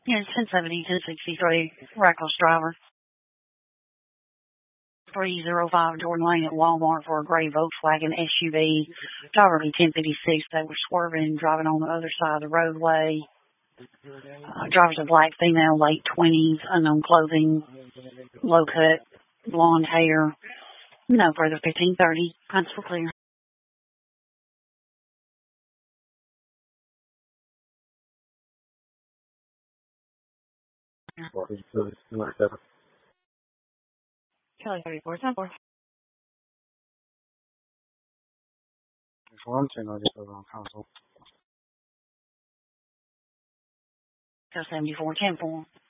Yeah, 1070, 1063, reckless driver. 305 Jordan Lane at Walmart for a gray Volkswagen SUV. Driver be 1056. They were swerving, driving on the other side of the roadway. Driver's a black female, late 20s, unknown clothing, low cut, blonde hair. No further 1530. Constable clear. Kelly 34, 10-4. One thing I get over on console. 74, 10-4.